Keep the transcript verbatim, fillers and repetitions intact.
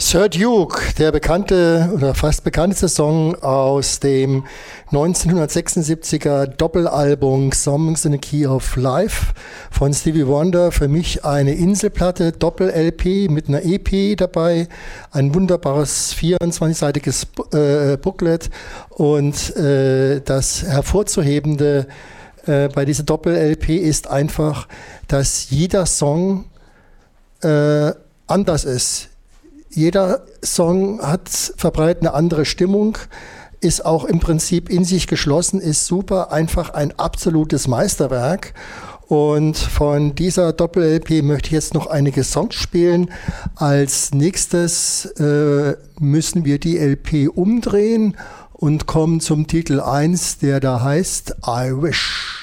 Sir Duke, der bekannte oder fast bekannteste Song aus dem neunzehnhundertsechsundsiebziger Doppelalbum Songs in the Key of Life von Stevie Wonder. Für mich eine Inselplatte, Doppel-L P mit einer E P dabei, ein wunderbares vierundzwanzigseitiges äh, Booklet und äh, das hervorzuhebende äh, bei dieser Doppel-L P ist einfach, dass jeder Song äh, anders ist. Jeder Song hat verbreitet eine andere Stimmung, ist auch im Prinzip in sich geschlossen, ist super, einfach ein absolutes Meisterwerk. Und von dieser Doppel-L P möchte ich jetzt noch einige Songs spielen. Als nächstes äh, müssen wir die L P umdrehen und kommen zum Titel eins, der da heißt I Wish.